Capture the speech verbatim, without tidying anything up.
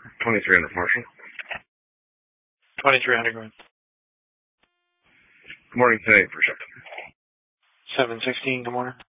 twenty-three hundred, Marshall. twenty-three hundred, go ahead. Good morning, today for sure. seven sixteen, good morning.